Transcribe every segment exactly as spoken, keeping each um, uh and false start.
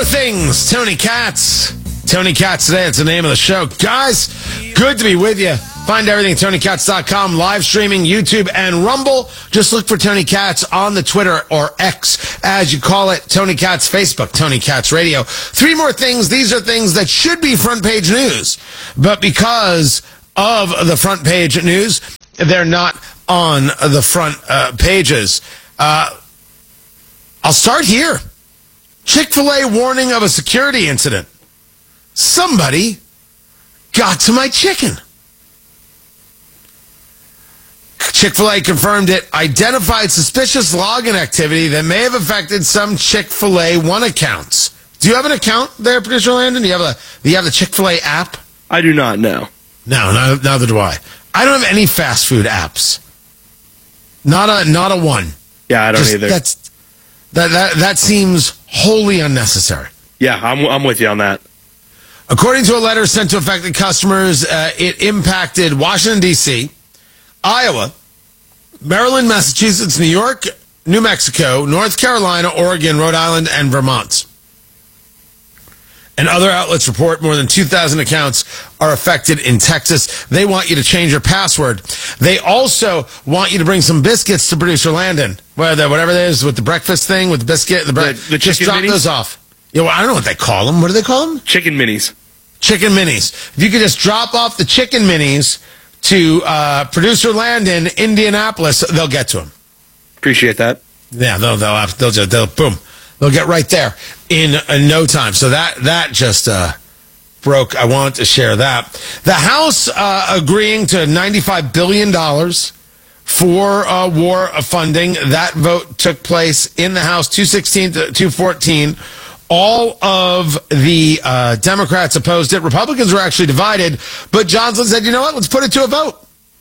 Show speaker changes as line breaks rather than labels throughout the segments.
things. Tony Katz. Tony Katz today. It's the name of the show. Guys, good to be with you. Find everything at Tony Katz dot com, live streaming, YouTube, and Rumble. Just look for Tony Katz on the Twitter, or X, as you call it. Tony Katz, Facebook, Tony Katz Radio. Three more things. These are things that should be front page news, but because of the front page news, they're not on the front uh, pages. Uh, I'll start here. Chick-fil-A warning of a security incident. Somebody got to my chicken. Chick-fil-A confirmed it identified suspicious login activity that may have affected some Chick-fil-A One accounts. Do you have an account there, Producer Landon? Do you have a do you have the Chick-fil-A app?
I do not know.
No, no, neither do I. I don't have any fast food apps. Not a not a one.
Yeah, I don't
Just,
either.
That's that that that seems wholly unnecessary.
Yeah, I'm I'm with you on that.
According to a letter sent to affected customers, uh, it impacted Washington, D C, Iowa, Maryland, Massachusetts, New York, New Mexico, North Carolina, Oregon, Rhode Island, and Vermont. And other outlets report more than two thousand accounts are affected in Texas. They want you to change your password. They also want you to bring some biscuits to Producer Landon. Whatever it is with the breakfast thing, with the biscuit, the, bre-
the, the
just
chicken
drop
minis?
those off. Yeah, well, I don't know what they call them. What do they call them?
Chicken minis.
Chicken minis. If you could just drop off the chicken minis to uh, Producer Landon, Indianapolis, they'll get to him.
Appreciate that.
Yeah, they'll they'll they'll just they'll boom, they'll get right there in uh, no time. So that that just uh, broke. I want to share that. The House uh, agreeing to ninety-five billion dollars for uh, war funding. That vote took place in the House, two sixteen to two fourteen. All of the uh, Democrats opposed it. Republicans were actually divided, but Johnson said, you know what, let's put it to a vote.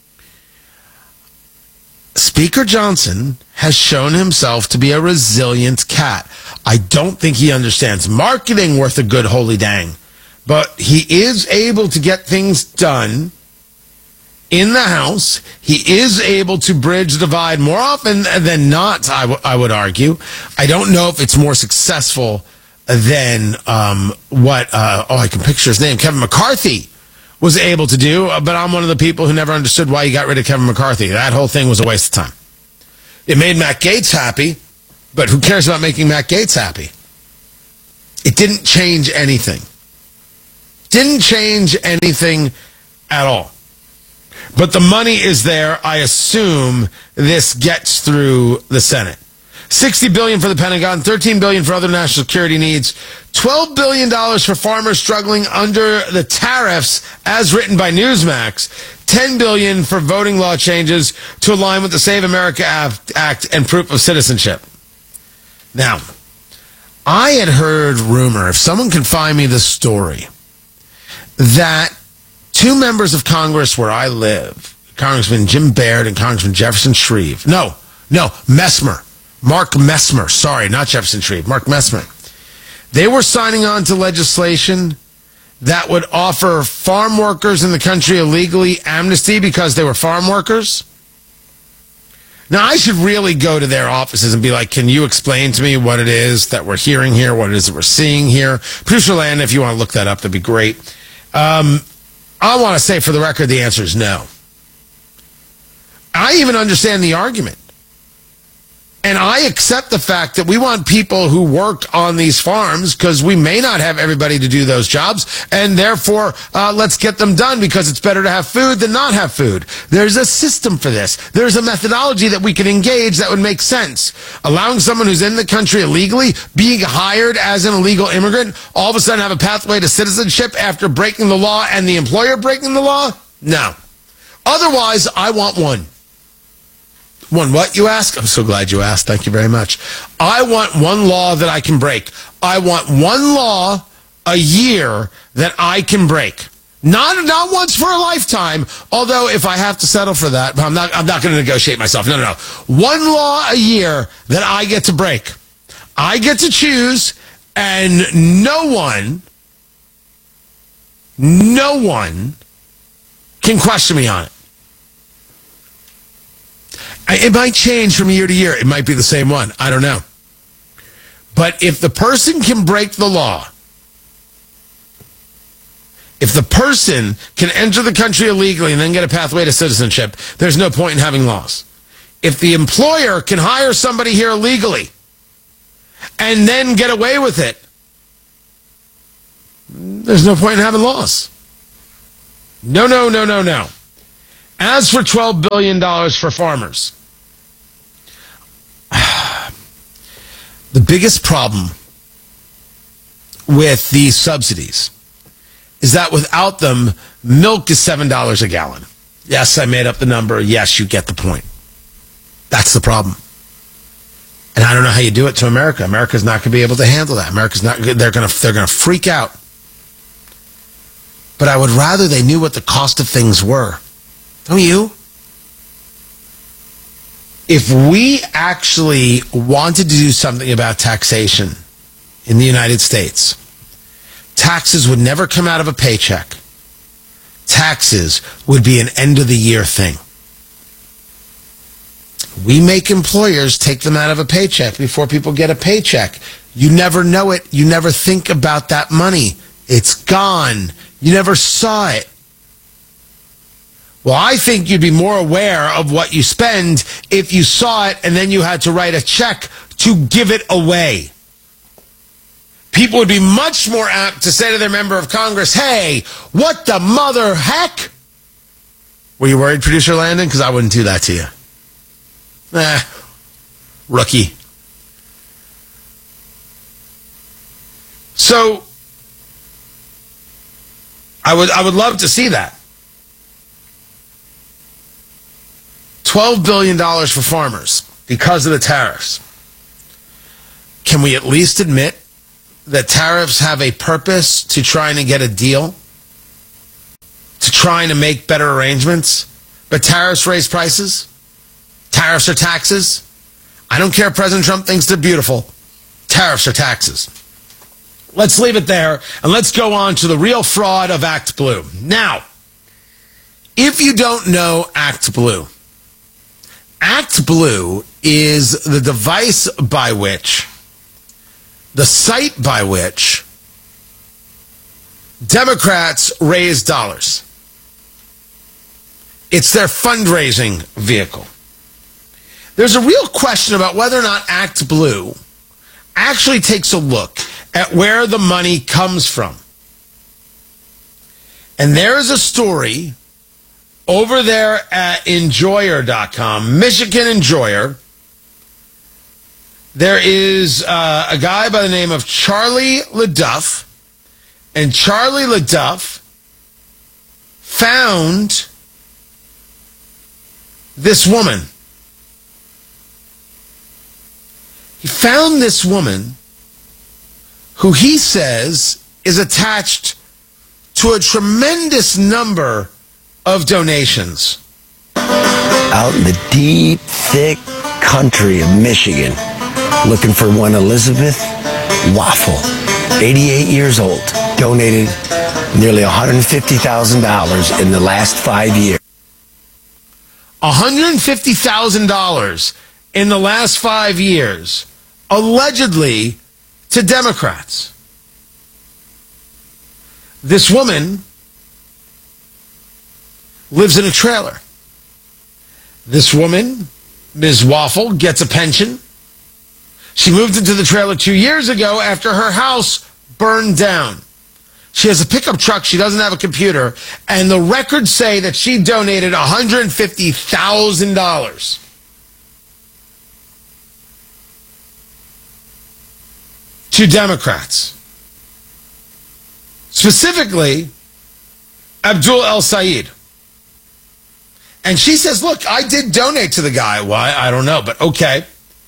Speaker Johnson has shown himself to be a resilient cat. I don't think he understands marketing worth a good holy dang, but he is able to get things done in the House. He is able to bridge the divide more often than not, I, w- I would argue. I don't know if it's more successful than um, what, uh, oh, I can picture his name, Kevin McCarthy was able to do, but I'm one of the people who never understood why he got rid of Kevin McCarthy. That whole thing was a waste of time. It made Matt Gaetz happy, but who cares about making Matt Gaetz happy? It didn't change anything. Didn't change anything at all. But the money is there. I assume this gets through the Senate. sixty billion dollars for the Pentagon, thirteen billion dollars for other national security needs, twelve billion dollars for farmers struggling under the tariffs as written by Newsmax, ten billion dollars for voting law changes to align with the Save America Act and proof of citizenship. Now, I had heard rumor, if someone can find me the story, that two members of Congress where I live, Congressman Jim Baird and Congressman Jefferson Shreve, no, no, Messmer, Mark Messmer, sorry, not Jefferson Shreve, Mark Messmer. They were signing on to legislation that would offer farm workers in the country illegally amnesty because they were farm workers. Now, I should really go to their offices and be like, can you explain to me what it is that we're hearing here, what it is that we're seeing here? Producer Land, if you want to look that up, that'd be great. Um, I want to say for the record, the answer is no. I even understand the argument. And I accept the fact that we want people who work on these farms because we may not have everybody to do those jobs. And therefore, uh, let's get them done because it's better to have food than not have food. There's a system for this. There's a methodology that we can engage that would make sense. Allowing someone who's in the country illegally, being hired as an illegal immigrant, all of a sudden have a pathway to citizenship after breaking the law and the employer breaking the law? No. Otherwise, I want one. One what, you ask? I'm so glad you asked. Thank you very much. I want one law that I can break. I want one law a year that I can break. Not not once for a lifetime, although if I have to settle for that, I'm not I'm not going to negotiate myself. No, no, no. One law a year that I get to break. I get to choose, and no one, no one can question me on it. It might change from year to year. It might be the same one. I don't know. But if the person can break the law, if the person can enter the country illegally and then get a pathway to citizenship, there's no point in having laws. If the employer can hire somebody here illegally and then get away with it, there's no point in having laws. No, no, no, no, no. As for twelve billion dollars for farmers, the biggest problem with these subsidies is that without them, milk is seven dollars a gallon. Yes, I made up the number. Yes, you get the point. That's the problem. And I don't know how you do it to America. America's not going to be able to handle that. America's not, they're going to, they're going to freak out. But I would rather they knew what the cost of things were. Don't you? If we actually wanted to do something about taxation in the United States, taxes would never come out of a paycheck. Taxes would be an end-of-the-year thing. We make employers take them out of a paycheck before people get a paycheck. You never know it. You never think about that money. It's gone. You never saw it. Well, I think you'd be more aware of what you spend if you saw it and then you had to write a check to give it away. People would be much more apt to say to their member of Congress, hey, what the mother heck? Were you worried, Producer Landon? Because I wouldn't do that to you. Eh, rookie. So, I would I would love to see that. twelve billion dollars for farmers because of the tariffs. Can we at least admit that tariffs have a purpose to trying to get a deal? To trying to make better arrangements? But tariffs raise prices? Tariffs are taxes? I don't care if President Trump thinks they're beautiful. Tariffs are taxes. Let's leave it there, and let's go on to the real fraud of Act Blue. Now, if you don't know Act Blue, Act Blue is the device by which, the site by which Democrats raise dollars. It's their fundraising vehicle. There's a real question about whether or not Act Blue actually takes a look at where the money comes from. And there is a story over there at enjoyer dot com, Michigan Enjoyer. There is uh, a guy by the name of Charlie LeDuff, and Charlie LeDuff found this woman. He found this woman who he says is attached to a tremendous number of donations.
Out in the deep, thick country of Michigan, looking for one Elizabeth Waffle, eighty-eight years old, donated nearly one hundred fifty thousand dollars in the last five years.
one hundred fifty thousand dollars in the last five years, allegedly to Democrats. This woman lives in a trailer. This woman, Miz Waffle, gets a pension. She moved into the trailer two years ago after her house burned down. She has a pickup truck. She doesn't have a computer. And the records say that she donated one hundred fifty thousand dollars. To Democrats. Specifically, Abdul El-Sayed. And she says, look, I did donate to the guy. Why? I don't know, but okay.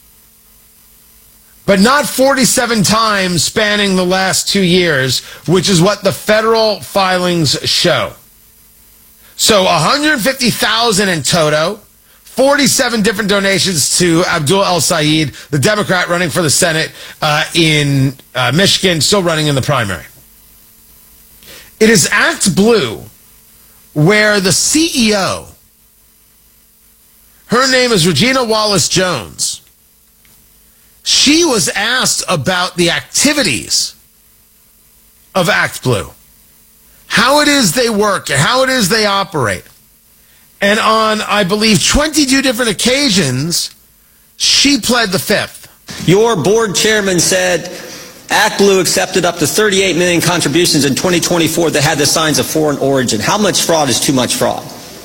But not forty-seven times spanning the last two years, which is what the federal filings show. So one hundred fifty thousand in toto, forty-seven different donations to Abdul El-Sayed, the Democrat running for the Senate uh, in uh, Michigan, still running in the primary. It is Act Blue where the C E O, her name is Regina Wallace Jones, She was asked about the activities of ActBlue, how it is they work and how it is they operate. And on, I believe, twenty-two different occasions, she pled the fifth.
Your board chairman said ActBlue accepted up to thirty-eight million contributions in twenty twenty-four that had the signs of foreign origin. How much fraud is too much fraud?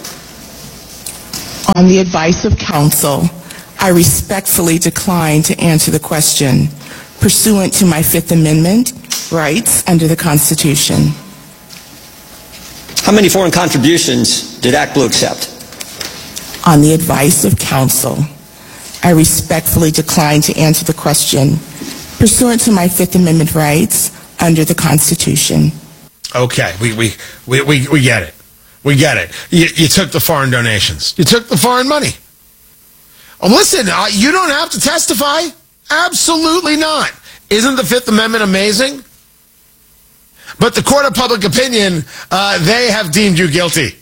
On the advice of counsel, I respectfully decline to answer the question pursuant to my Fifth Amendment rights under the Constitution.
How many foreign contributions did ActBlue accept?
On the advice of counsel, I respectfully decline to answer the question pursuant to my Fifth Amendment rights under the Constitution.
Okay, we we we we, we get it. We get it. You, you took the foreign donations. You took the foreign money. Oh, listen, uh, you don't have to testify. Absolutely not. Isn't the Fifth Amendment amazing? But the court of public opinion, uh, they have deemed you guilty.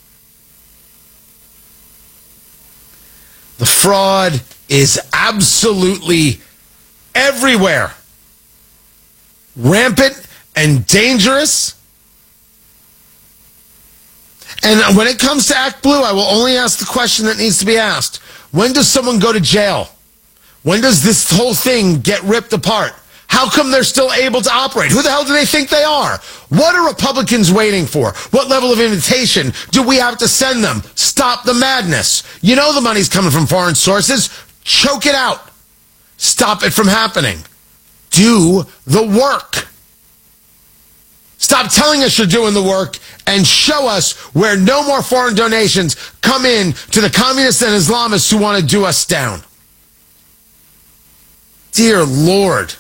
The fraud is absolutely everywhere. Rampant and dangerous. And when it comes to ActBlue, I will only ask the question that needs to be asked. When does someone go to jail? When does this whole thing get ripped apart? How come they're still able to operate? Who the hell do they think they are? What are Republicans waiting for? What level of invitation do we have to send them? Stop the madness. You know the money's coming from foreign sources. Choke it out. Stop it from happening. Do the work. Stop telling us you're doing the work and show us where no more foreign donations come in to the communists and Islamists who want to do us down. Dear Lord.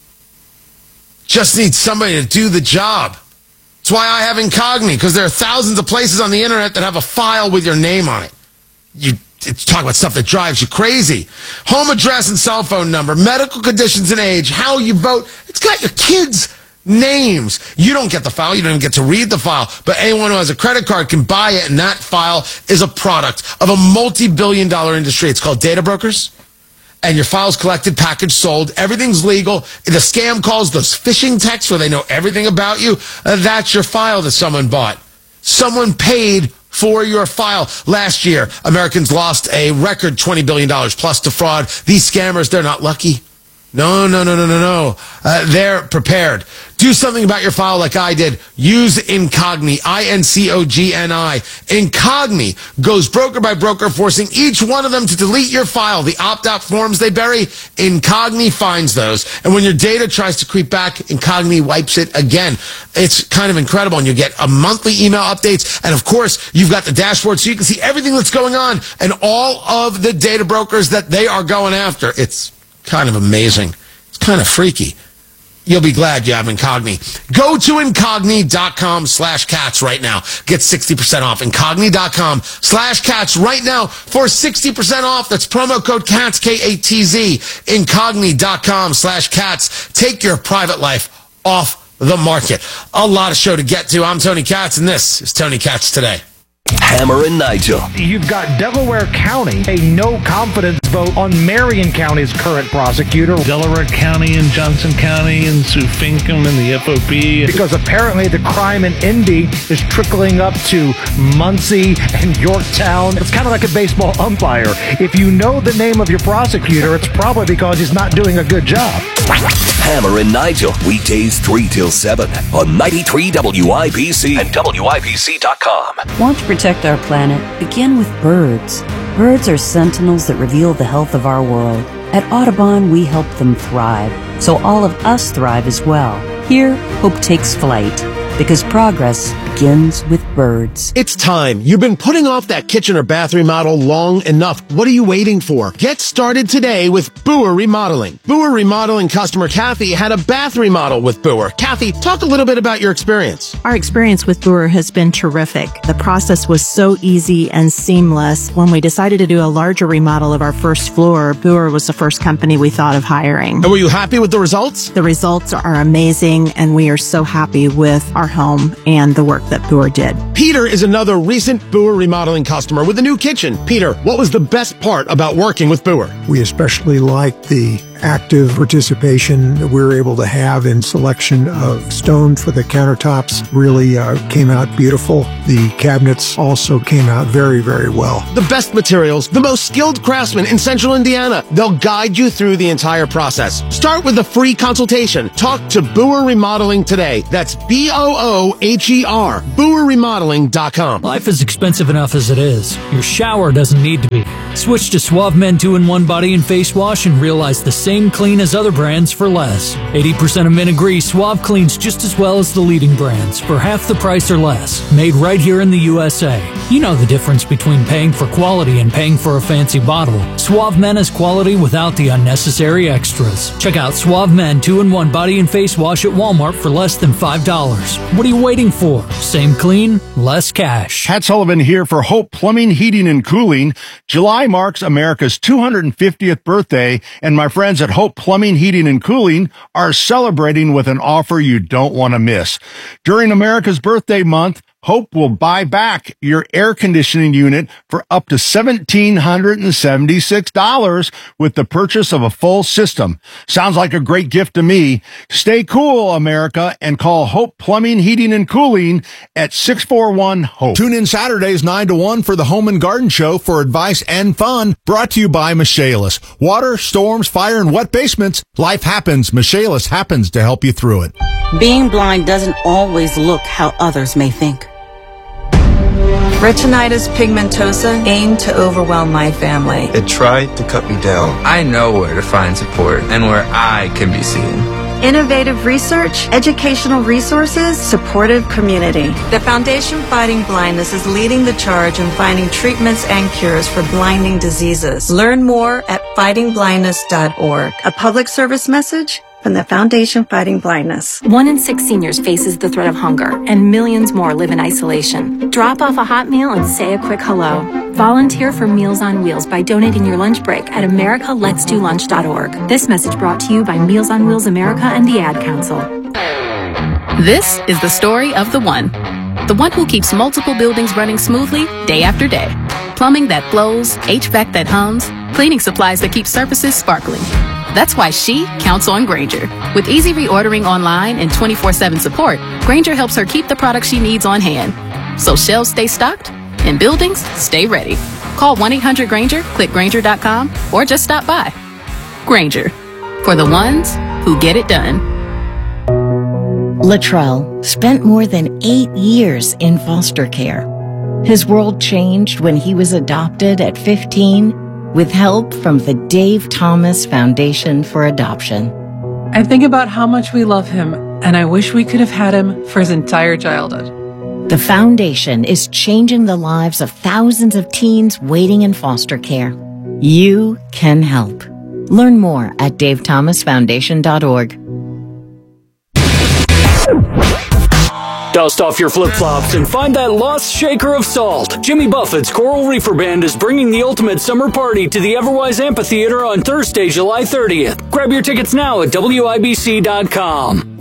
Just need somebody to do the job. That's why I have Incogni, because there are thousands of places on the internet that have a file with your name on it. You talk about stuff that drives you crazy. Home address and cell phone number, medical conditions and age, how you vote. It's got your kids' names. You don't get the file. You don't even get to read the file. But anyone who has a credit card can buy it, and that file is a product of a multi-billion dollar industry. It's called data brokers. And your file's collected, packaged, sold. Everything's legal. The scam calls, those phishing texts where they know everything about you, uh, that's your file that someone bought. Someone paid for your file. Last year, Americans lost a record twenty billion dollars plus to fraud. These scammers, they're not lucky. No, no, no, no, no, no. Uh, they're prepared. Do something about your file like I did. Use Incogni, I N C O G N I. Incogni goes broker by broker, forcing each one of them to delete your file. The opt-out forms they bury, Incogni finds those. And when your data tries to creep back, Incogni wipes it again. It's kind of incredible. And you get a monthly email updates. And of course, you've got the dashboard so you can see everything that's going on and all of the data brokers that they are going after. It's kind of amazing. It's kind of freaky. You'll be glad you have Incogni. Go to Incogni.com slash cats right now. Get sixty percent off. Incogni.com slash cats right now for sixty percent off. That's promo code CATS, K A T Z. Incogni.com slash cats. Take your private life off the market. A lot of show to get to. I'm Tony Katz, and this is Tony Katz Today.
Hammer and Nigel.
You've got Delaware County, a no confidence vote on Marion County's current prosecutor.
Delaware County and Johnson County and Sue Finkham and the F O P.
Because apparently the crime in Indy is trickling up to Muncie and Yorktown. It's kind of like a baseball umpire. If you know the name of your prosecutor, it's probably because he's not doing a good job.
Hammer and Nigel, weekdays three till seven on ninety-three W I B C and W I B C dot com.
Want to protect our planet? Begin with birds. Birds are sentinels that reveal the health of our world. At Audubon, we help them thrive, so all of us thrive as well. Here, hope takes flight, because progress begins with birds.
It's time. You've been putting off that kitchen or bath remodel long enough. What are you waiting for? Get started today with Boer Remodeling. Boer Remodeling customer Kathy had a bath remodel with Boer. Kathy, talk a little bit about your experience.
Our experience with Boer has been terrific. The process was so easy and seamless. When we decided to do a larger remodel of our first floor, Boer was the first company we thought of hiring.
And were you happy with the results?
The results are amazing, and we are so happy with our home and the work that Boer did.
Peter is another recent Boer Remodeling customer with a new kitchen. Peter, what was the best part about working with Boer?
We especially liked the active participation that we were able to have in selection of stone for the countertops really uh, came out beautiful. The cabinets also came out very, very well.
The best materials, the most skilled craftsmen in Central Indiana. They'll guide you through the entire process. Start with a free consultation. Talk to Boer Remodeling today. That's B O O H E R, boer remodeling dot com.
Life is expensive enough as it is. Your shower doesn't need to be. Switch to Suave Men two in one Body and Face Wash and realize the same clean as other brands for less. eighty percent of men agree Suave cleans just as well as the leading brands for half the price or less. Made right here in the U S A. You know the difference between paying for quality and paying for a fancy bottle. Suave Men is quality without the unnecessary extras. Check out Suave Men two in one Body and Face Wash at Walmart for less than five dollars. What are you waiting for? Same clean, less cash.
Pat Sullivan here for Hope Plumbing, Heating, and Cooling. July marks America's two hundred fiftieth birthday, and my friends at Hope Plumbing, Heating, and Cooling are celebrating with an offer you don't want to miss. During America's birthday month, Hope will buy back your air conditioning unit for up to one thousand seven hundred seventy-six dollars with the purchase of a full system. Sounds like a great gift to me. Stay cool, America, and call Hope Plumbing, Heating, and Cooling at six four one, HOPE.
Tune in Saturdays nine to one for the Home and Garden Show for advice and fun, brought to you by Michaelis. Water, storms, fire, and wet basements. Life happens. Michaelis happens to help you through it.
Being blind doesn't always look how others may think.
Retinitis pigmentosa aimed to overwhelm my family.
It tried to cut me down. I know where to find support and where I can be seen.
Innovative research, educational resources, supportive community. The Foundation Fighting Blindness is leading the charge in finding treatments and cures for blinding diseases. Learn more at fighting blindness dot org. A public service message from the Foundation Fighting Blindness.
One in six seniors faces the threat of hunger, and millions more live in isolation. Drop off a hot meal and say a quick hello. Volunteer for Meals on Wheels by donating your lunch break at america lets do lunch dot org. This message brought to you by Meals on Wheels America and the Ad Council.
This is the story of the one. The one who keeps multiple buildings running smoothly day after day. Plumbing that flows, H V A C that hums, cleaning supplies that keep surfaces sparkling. That's why she counts on Grainger. With easy reordering online and twenty-four seven support, Grainger helps her keep the products she needs on hand. So shelves stay stocked and buildings stay ready. Call one eight hundred Grainger, click Grainger dot com, or just stop by. Grainger, for the ones who get it done.
Latrell spent more than eight years in foster care. His world changed when he was adopted at fifteen with help from the Dave Thomas Foundation for Adoption.
I think about how much we love him, and I wish we could have had him for his entire childhood.
The foundation is changing the lives of thousands of teens waiting in foster care. You can help. Learn more at dave thomas foundation dot org.
Dust off your flip-flops and find that lost shaker of salt. Jimmy Buffett's Coral Reefer Band is bringing the ultimate summer party to the Everwise Amphitheater on Thursday, July thirtieth. Grab your tickets now at W I B C dot com.